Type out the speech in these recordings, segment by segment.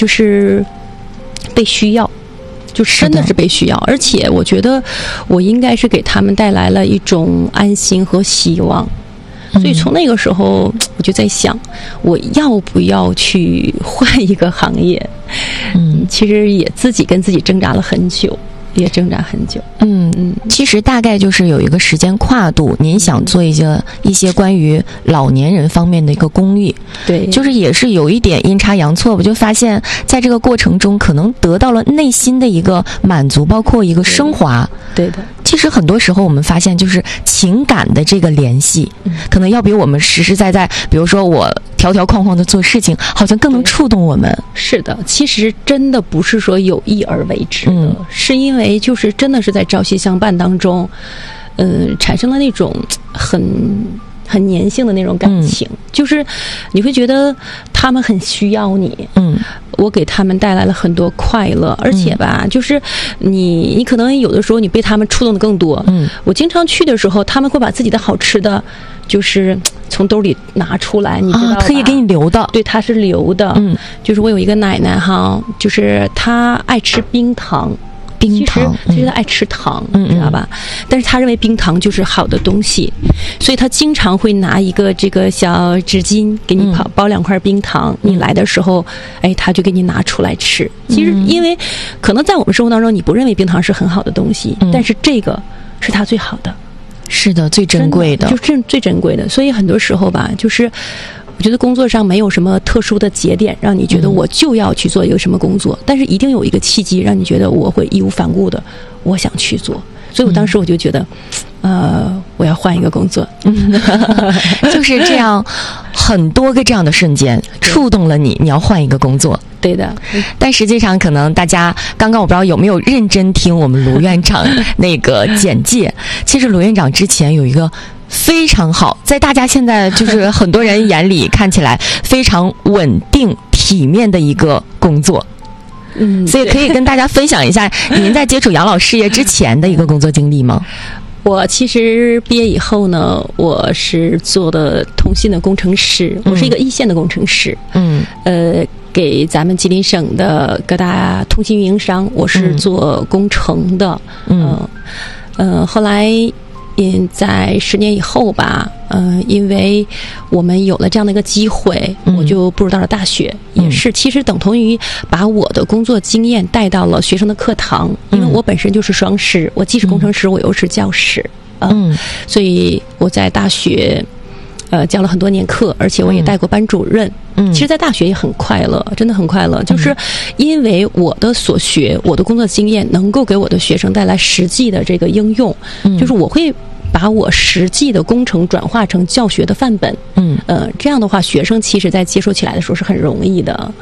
就是被需要，就真的是被需要，而且我觉得我应该是给他们带来了一种安心和希望。所以从那个时候我就在想，我要不要去换一个行业？其实也自己跟自己挣扎了很久，也挣扎很久。 其实大概就是有一个时间跨度，您想做一些关于老年人方面的一个公益， 对， 就是也是有一点阴差阳错，我就发现在这个过程中可能得到了内心的一个满足，包括一个升华。 对的。 其实很多时候我们发现，就是情感的这个联系，可能要比我们实实在在，比如说我条条框框的做事情，好像更能触动我们。 是的，其实真的不是说有意而为之的，是因为就是真的是在朝夕相伴当中，产生了那种很粘性的那种感情，就是你会觉得他们很需要你，我给他们带来了很多快乐，而且吧，就是你可能有的时候你被他们触动的更多。我经常去的时候，他们会把自己的好吃的，就是从兜里拿出来，你知道吧？ 特意给你留的。 对，他是留的。就是我有一个奶奶哈，就是她爱吃冰糖。其实他爱吃糖，知道吧？但是他认为冰糖就是好的东西，所以他经常会拿一个这个小纸巾给你包2块冰糖。你来的时候，他就给你拿出来吃。其实因为可能在我们生活当中，你不认为冰糖是很好的东西，但是这个是它最好的， 是的，最珍贵的， 就是最珍贵的。所以很多时候吧，就是我觉得工作上没有什么特殊的节点让你觉得我就要去做一个什么工作，但是一定有一个契机让你觉得我会义无反顾的我想去做。所以我当时我就觉得我要换一个工作。 就是这样，很多个这样的瞬间触动了你要换一个工作。 对的。 但实际上可能大家刚刚我不知道有没有认真听我们卢院长那个简介。其实卢院长之前有一个非常好，在大家现在就是很多人眼里看起来非常稳定体面的一个工作。所以可以跟大家分享一下您在接触养老事业之前的一个工作经历吗？ 我其实毕业以后呢，我是做的通信的工程师，我是一个一线的工程师。给咱们吉林省的各大通信运营商，我是做工程的。后来在10年以后吧，因为我们有了这样的一个机会，我就步入到了大学，也是其实等同于把我的工作经验带到了学生的课堂，因为我本身就是双师，我既是工程师，我又是教师，所以我在大学教了很多年课，而且我也带过班主任。其实在大学也很快乐，真的很快乐，就是因为我的所学，我的工作经验能够给我的学生带来实际的这个应用，就是我会把我实际的工程转化成教学的范本。这样的话学生其实在接受起来的时候是很容易的。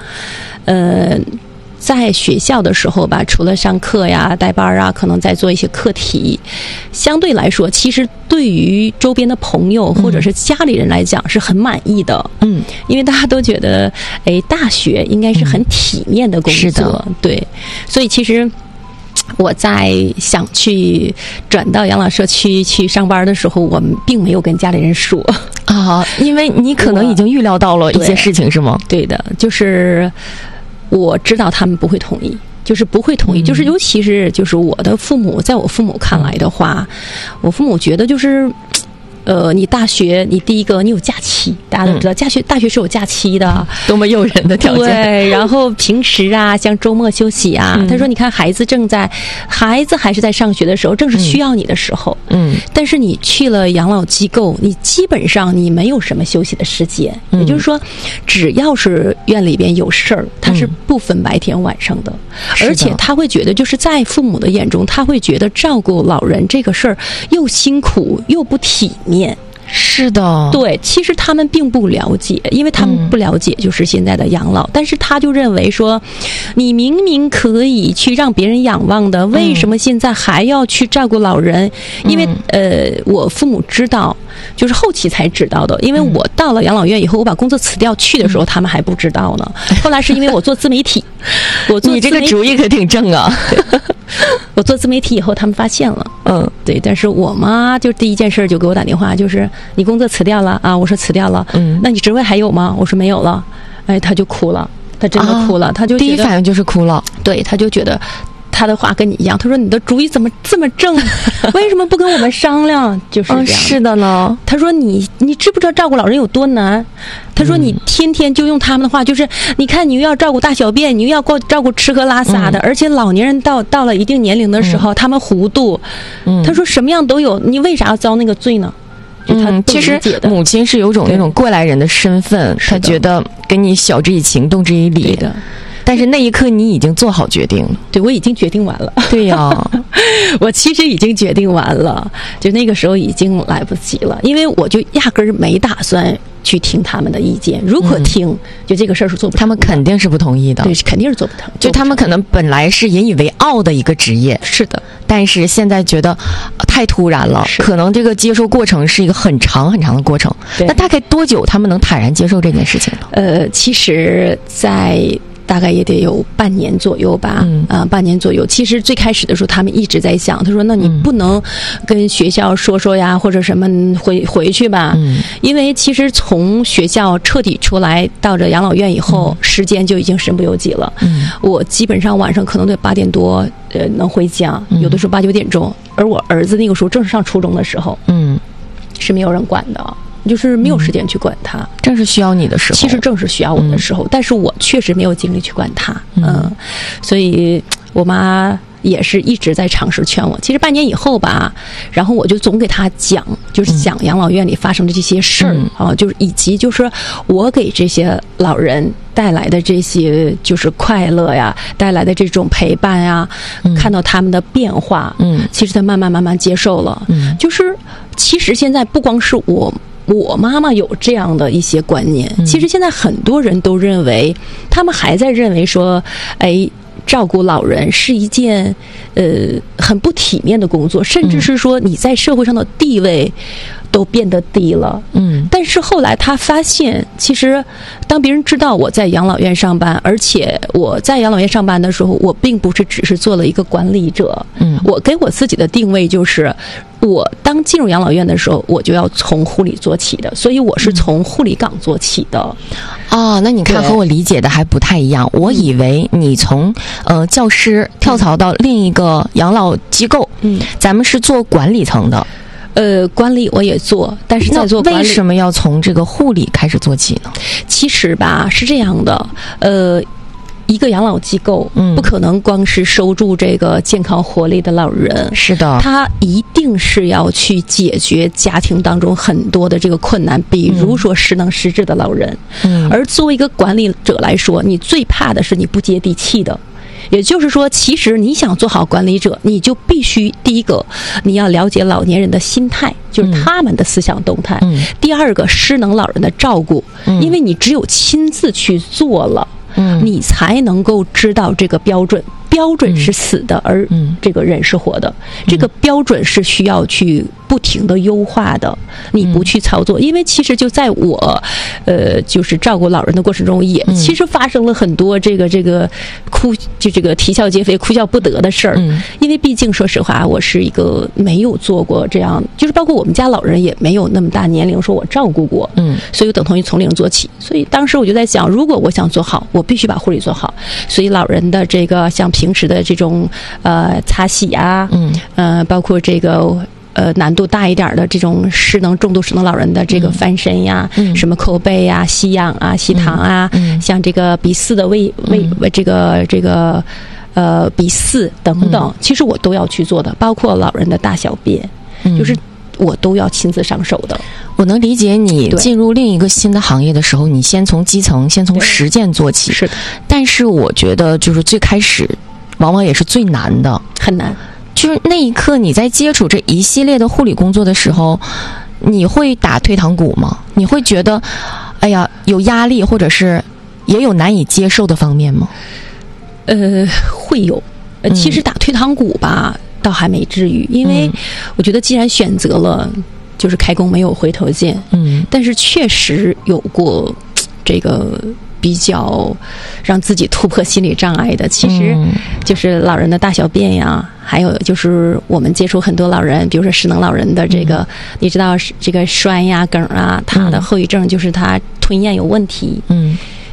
在学校的时候吧，除了上课呀、带班啊，可能在做一些课题，相对来说其实对于周边的朋友或者是家里人来讲是很满意的。因为大家都觉得大学应该是很体面的工作。对，所以其实我在想去转到养老社区去上班的时候，我们并没有跟家里人说因为你可能已经预料到了一些事情，是吗？ 对的，就是我知道他们不会同意，就是不会同意，就是尤其是就是我的父母，在我父母看来的话，我父母觉得就是你大学你第一个你有假期，大家都知道大学是有假期的， 多么诱人的条件。 对，然后平时啊，像周末休息啊，他说你看孩子还是在上学的时候，正是需要你的时候。但是你去了养老机构，你基本上你没有什么休息的时间，也就是说只要是院里边有事儿，他是不分白天晚上的。而且他会觉得就是在父母的眼中，他会觉得照顾老人这个事儿又辛苦又不体面。 是的， 对，其实他们并不了解，因为他们不了解就是现在的养老，但是他就认为说，你明明可以去让别人仰望的，为什么现在还要去照顾老人？因为我父母知道，就是后期才知道的，因为我到了养老院以后，我把工作辞掉去的时候，他们还不知道呢。后来是因为我做自媒体， 你这个主意可挺正啊。 我做自媒体以后，他们发现了。对，但是我妈就第一件事就给我打电话，就是你工作辞掉了啊？我说辞掉了。那你职位还有吗？我说没有了。他就哭了。 他真的哭了，他就第一反应就是哭了。 对，他就觉得他的话跟你一样，他说你的主意怎么这么正，为什么不跟我们商量？就是这样。 是的呢。 他说你知不知道照顾老人有多难？他说你天天就用他们的话，就是你看你又要照顾大小便，你又要照顾吃喝拉撒的，而且老年人到了一定年龄的时候，他们糊涂。他说什么样都有，你为啥要遭那个罪呢？ 其实母亲是有种那种过来人的身份，她觉得跟你晓之以情，动之以理的。但是那一刻你已经做好决定了。 对，我已经决定完了。 对呀， 我其实已经决定完了，就那个时候已经来不及了，因为我就压根儿没打算去听他们的意见。如果听，就这个事儿是做不成的。 他们肯定是不同意的。 对，肯定是做不成。 就他们可能本来是引以为傲的一个职业， 是的， 但是现在觉得太突然了，可能这个接受过程是一个很长很长的过程。那大概多久他们能坦然接受这件事情呢？ 其实在大概也得有半年左右吧，半年左右。其实最开始的时候，他们一直在想，他说：“那你不能跟学校说呀，或者什么回去吧？因为其实从学校彻底出来到这养老院以后，时间就已经身不由己了。我基本上晚上可能得8点多能回家，有的时候8、9点钟。而我儿子那个时候正是上初中的时候，是没有人管的。”就是没有时间去管他， 正是需要你的时候。 其实正是需要我的时候，但是我确实没有精力去管他，所以我妈也是一直在尝试劝我。其实半年以后吧，然后我就总给他讲，就是讲养老院里发生的这些事儿啊，就是以及就是我给这些老人带来的这些就是快乐呀，带来的这种陪伴呀，看到他们的变化，其实他慢慢接受了，就是其实现在不光是我妈妈有这样的一些观念，其实现在很多人都认为，他们还在认为说，照顾老人是一件很不体面的工作，甚至是说你在社会上的地位都变得低了。但是后来他发现，其实当别人知道我在养老院上班，而且我在养老院上班的时候，我并不是只是做了一个管理者，我给我自己的定位就是，我当进入养老院的时候，我就要从护理做起的，所以我是从护理岗做起的。 那你看和我理解的还不太一样。我以为你从教师跳槽到另一个养老机构，咱们是做管理层的。 管理我也做，但是在做管理， 为什么要从这个护理开始做起呢？ 其实吧，是这样的，一个养老机构，不可能光是收住这个健康活力的老人， 是的， 他一定是要去解决家庭当中很多的这个困难，比如说失能失智的老人。而作为一个管理者来说，你最怕的是你不接地气的。也就是说，其实你想做好管理者，你就必须第一个，你要了解老年人的心态，就是他们的思想动态；第二个，失能老人的照顾，因为你只有亲自去做了，你才能够知道这个标准。标准是死的，而这个人是活的。这个标准是需要去不停的优化的。你不去操作，因为其实就在我就是照顾老人的过程中，也其实发生了很多这个这个啼笑皆非、哭笑不得的事儿。因为毕竟说实话，我是一个没有做过这样，就是包括我们家老人也没有那么大年龄说我照顾过，所以我等同于从零做起。所以当时我就在想，如果我想做好，我必须把护理做好。所以老人的这个像平时的这种擦洗啊，包括这个难度大一点的这种重度失能老人的这个翻身呀，什么扣背呀、吸氧啊、吸糖啊，像这个鼻饲的喂这个鼻饲等等，其实我都要去做的，包括老人的大小便，就是我都要亲自上手的。 我能理解你进入另一个新的行业的时候，你先从基层、先从实践做起。 是的， 但是我觉得就是最开始往往也是最难的， 很难。 就是那一刻你在接触这一系列的护理工作的时候，你会打退堂鼓吗？你会觉得哎呀有压力，或者是也有难以接受的方面吗？ 会有。其实打退堂鼓吧倒还没至于，因为我觉得既然选择了，就是开弓没有回头箭。但是确实有过这个比较让自己突破心理障碍的，其实就是老人的大小便呀，还有就是我们接触很多老人，比如说失能老人的这个，你知道这个栓呀、梗啊，他的后遗症就是他吞咽有问题。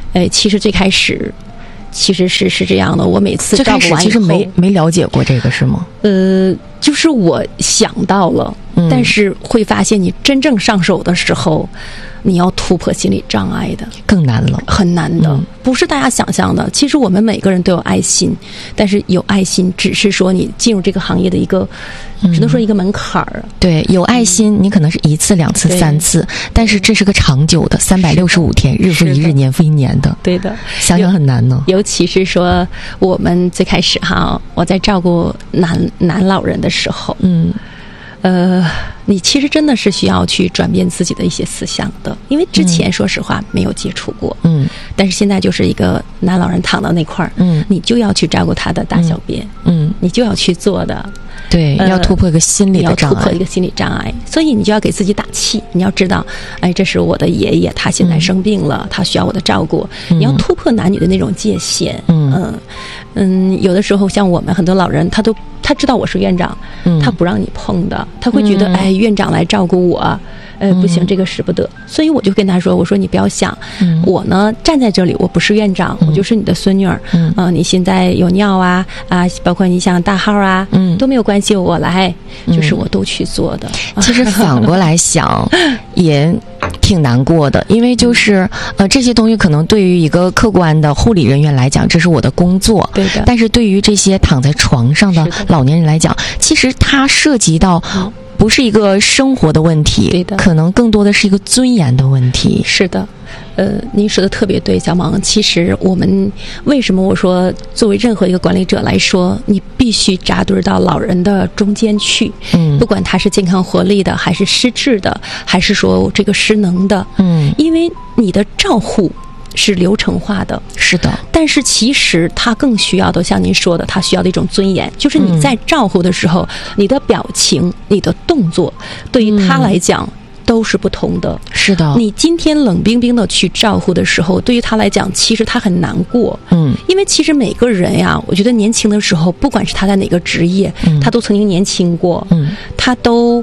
其实最开始其实是这样的，我每次照顾完以后其实没了解过这个是吗？ 就是我想到了，但是会发现你真正上手的时候，你要突破心理障碍的， 更难了， 很难的，不是大家想象的。其实我们每个人都有爱心，但是有爱心只是说你进入这个行业的一个，只能说一个门槛儿。 对，有爱心，你可能是1次、2次、3次，但是这是个长久的365天，日复一日，年复一年的。 对的， 想想很难呢。 尤其是说我们最开始我在照顾男老人的时候，你其实真的是需要去转变自己的一些思想的，因为之前说实话没有接触过，但是现在就是一个男老人躺到那块儿，你就要去照顾他的大小便，你就要去做的， 对，要突破一个心理的障碍， 要突破一个心理障碍，所以你就要给自己打气，你要知道，这是我的爷爷，他现在生病了，他需要我的照顾，你要突破男女的那种界限，有的时候像我们很多老人，他知道我是院长，他不让你碰的，他会觉得院长来照顾我，不行，这个使不得，所以我就跟他说，我说你不要想，我呢站在这里，我不是院长，我就是你的孙女儿，你现在有尿啊，包括你想大号啊，都没有关系，我来，就是我都去做的。 其实反过来想，也挺难过的，因为就是这些东西可能对于一个客观的护理人员来讲，这是我的工作， 对的。 但是对于这些躺在床上的老年人来讲，其实它涉及到不是一个生活的问题， 对的， 可能更多的是一个尊严的问题。 是的，您说的特别对，小萌。其实我们为什么我说，作为任何一个管理者来说，你必须扎堆到老人的中间去，不管他是健康活力的，还是失智的，还是说这个失能的，因为你的照护是流程化的， 是的， 但是其实他更需要的，像您说的，他需要的一种尊严，就是你在照顾的时候，你的表情、你的动作，对于他来讲都是不同的。 是的， 你今天冷冰冰的去照顾的时候，对于他来讲，其实他很难过。因为其实每个人呀，我觉得年轻的时候，不管是他在哪个职业，他都曾经年轻过，他都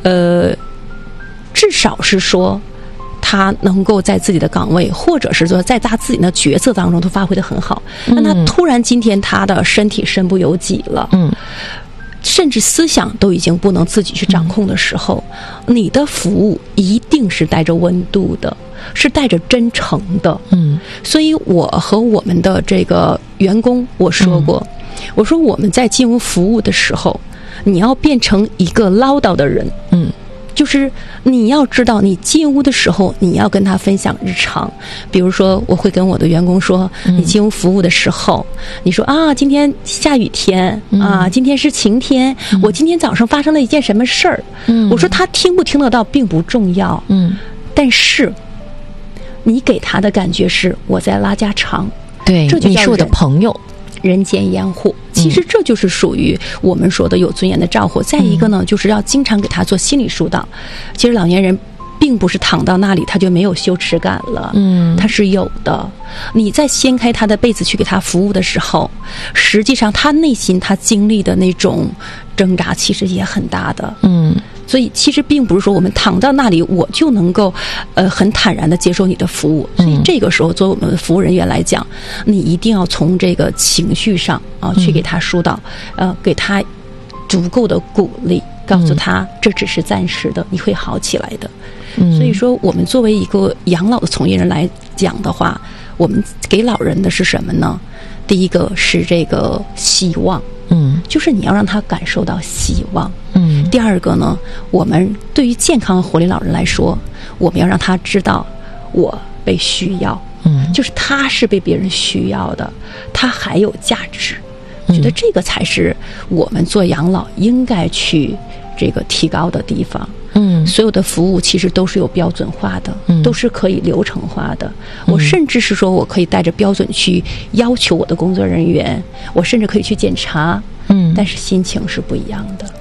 至少是说，他能够在自己的岗位，或者是说在他自己的角色当中，都发挥得很好。但他突然今天他的身体身不由己了，甚至思想都已经不能自己去掌控的时候，你的服务一定是带着温度的，是带着真诚的。所以我和我们的这个员工我说过，我说我们在进入服务的时候，你要变成一个唠叨的人。就是你要知道，你进屋的时候，你要跟他分享日常。比如说，我会跟我的员工说，你进屋服务的时候，你说今天下雨天今天是晴天，我今天早上发生了一件什么事儿。我说他听不听得到并不重要，但是你给他的感觉是我在拉家常， 对， 这就叫你是我的朋友。 人间烟火，其实这就是属于我们说的有尊严的照顾。再一个呢，就是要经常给他做心理疏导。其实老年人并不是躺到那里他就没有羞耻感了，他是有的。你在掀开他的被子去给他服务的时候，实际上他内心他经历的那种挣扎其实也很大的。所以其实并不是说我们躺到那里我就能够很坦然的接受你的服务。所以这个时候作为我们的服务人员来讲，你一定要从这个情绪上去给他疏导，给他足够的鼓励，告诉他这只是暂时的，你会好起来的。所以说我们作为一个养老的从业人来讲的话，我们给老人的是什么呢？第一个是这个希望，就是你要让他感受到希望。第二个呢，我们对于健康活力老人来说，我们要让他知道我被需要，就是他是被别人需要的，他还有价值。我觉得这个才是我们做养老应该去这个提高的地方。所有的服务其实都是有标准化的，都是可以流程化的。我甚至是说我可以带着标准去要求我的工作人员，我甚至可以去检查，但是心情是不一样的。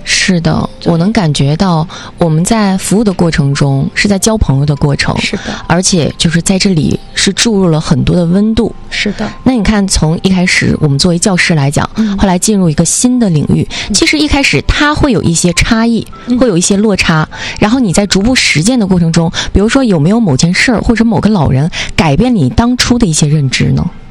是的，我能感觉到我们在服务的过程中是在交朋友的过程， 是的， 而且就是在这里是注入了很多的温度， 是的。 那你看，从一开始我们作为教师来讲，后来进入一个新的领域，其实一开始它会有一些差异，会有一些落差，然后你在逐步实践的过程中，比如说有没有某件事儿或者某个老人改变你当初的一些认知呢？